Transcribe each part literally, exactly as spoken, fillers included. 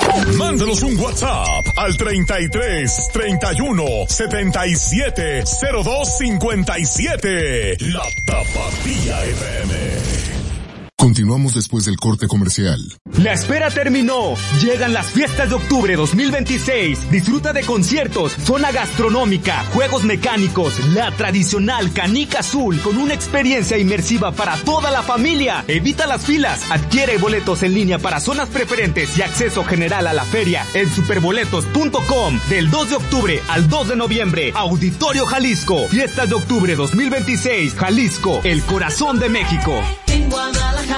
Mándanos un WhatsApp al treinta y tres, treinta y uno, setenta y siete, cero dos cincuenta y siete. La Tapatía F M. Continuamos después del corte comercial. La espera terminó. Llegan las fiestas de octubre dos mil veintiséis. Disfruta de conciertos, zona gastronómica, juegos mecánicos, la tradicional canica azul con una experiencia inmersiva para toda la familia. Evita las filas. Adquiere boletos en línea para zonas preferentes y acceso general a la feria en superboletos punto com. Del dos de octubre al dos de noviembre. Auditorio Jalisco. Fiestas de octubre dos mil veintiséis. Jalisco, el corazón de México. En Guadalajara.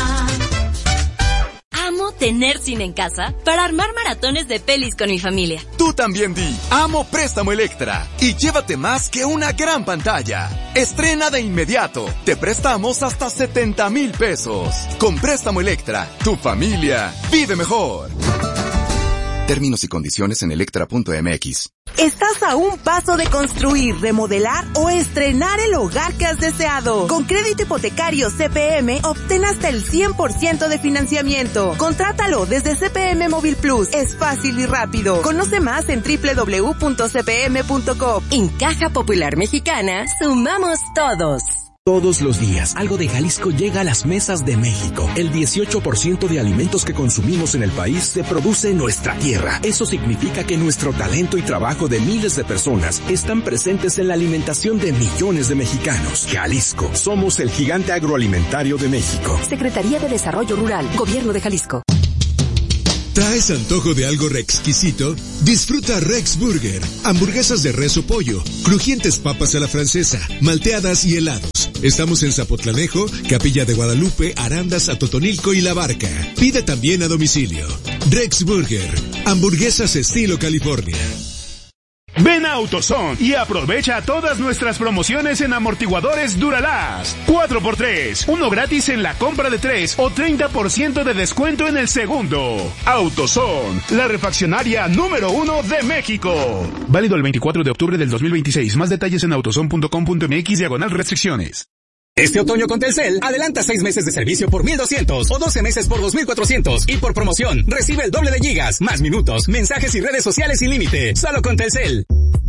Amo tener cine en casa para armar maratones de pelis con mi familia. Tú también di, amo Préstamo Electra y llévate más que una gran pantalla. Estrena de inmediato, te prestamos hasta setenta mil pesos. Con Préstamo Electra, tu familia vive mejor. Términos y condiciones en electra punto m x. Estás a un paso de construir, remodelar o estrenar el hogar que has deseado. Con crédito hipotecario C P M, obtén hasta el cien por ciento de financiamiento. Contrátalo desde C P M Móvil Plus. Es fácil y rápido. Conoce más en doble u doble u doble u punto c p m punto com. En Caja Popular Mexicana, sumamos todos. Todos los días, algo de Jalisco llega a las mesas de México. El dieciocho por ciento de alimentos que consumimos en el país se produce en nuestra tierra. Eso significa que nuestro talento y trabajo de miles de personas están presentes en la alimentación de millones de mexicanos. Jalisco, somos el gigante agroalimentario de México. Secretaría de Desarrollo Rural, Gobierno de Jalisco. ¿Traes antojo de algo re exquisito? Disfruta Rex Burger. Hamburguesas de res o pollo, crujientes papas a la francesa, malteadas y helados. Estamos en Zapotlanejo, Capilla de Guadalupe, Arandas, Atotonilco y La Barca. Pide también a domicilio. Rex Burger. Hamburguesas estilo California. Ven a AutoZone y aprovecha todas nuestras promociones en amortiguadores Duralast. cuatro por tres, uno gratis en la compra de tres o treinta por ciento de descuento en el segundo. AutoZone, la refaccionaria número uno de México. Válido el veinticuatro de octubre del dos mil veintiséis. Más detalles en autozone punto com punto m x diagonal restricciones. Este otoño con Telcel, adelanta seis meses de servicio por mil doscientos o doce meses por dos mil cuatrocientos. Y por promoción, recibe el doble de gigas, más minutos, mensajes y redes sociales sin límite. Solo con Telcel.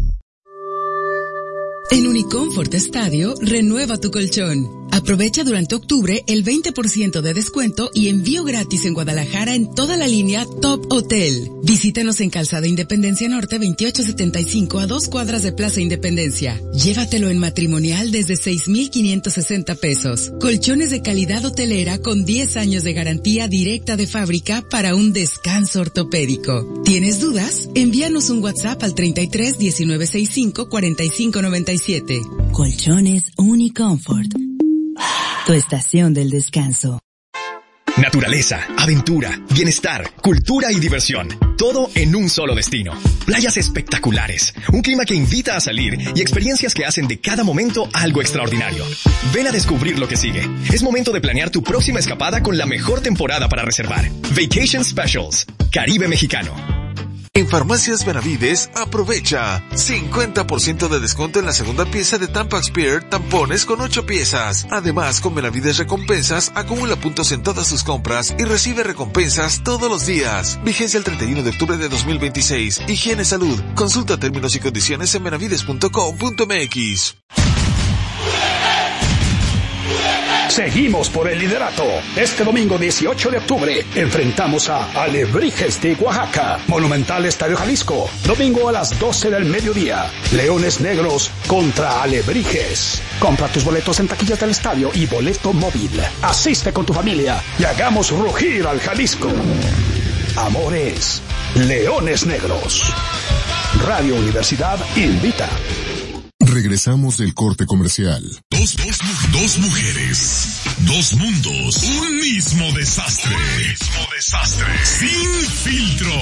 En Unicomfort Estadio, renueva tu colchón. Aprovecha durante octubre el veinte por ciento de descuento y envío gratis en Guadalajara en toda la línea Top Hotel. Visítanos en Calzada Independencia Norte veintiocho setenta y cinco a dos cuadras de Plaza Independencia. Llévatelo en matrimonial desde seis mil quinientos sesenta pesos. Colchones de calidad hotelera con diez años de garantía directa de fábrica para un descanso ortopédico. ¿Tienes dudas? Envíanos un WhatsApp al treinta y tres, diecinueve sesenta y cinco, cuarenta y cinco noventa y siete. Colchones Unicomfort. Tu estación del descanso. Naturaleza, aventura, bienestar, cultura y diversión. Todo en un solo destino. Playas espectaculares, un clima que invita a salir y experiencias que hacen de cada momento algo extraordinario. Ven a descubrir lo que sigue. Es momento de planear tu próxima escapada con la mejor temporada para reservar. Vacation Specials, Caribe Mexicano. En Farmacias Benavides, aprovecha cincuenta por ciento de descuento en la segunda pieza de Tampax Spear tampones con ocho piezas. Además, con Benavides Recompensas, acumula puntos en todas sus compras y recibe recompensas todos los días. Vigencia el treinta y uno de octubre de dos mil veintiséis. Higiene Salud. Consulta términos y condiciones en benavides punto com punto m x. Seguimos por el liderato. Este domingo dieciocho de octubre enfrentamos a Alebrijes de Oaxaca, Monumental Estadio Jalisco. Domingo a las doce del mediodía. Leones Negros contra Alebrijes. Compra tus boletos en taquillas del estadio y boleto móvil. Asiste con tu familia y hagamos rugir al Jalisco. Amores, Leones Negros. Radio Universidad invita. Regresamos del corte comercial. Dos, dos, dos mujeres, dos mundos, un mismo desastre. Un mismo desastre. Sin filtro.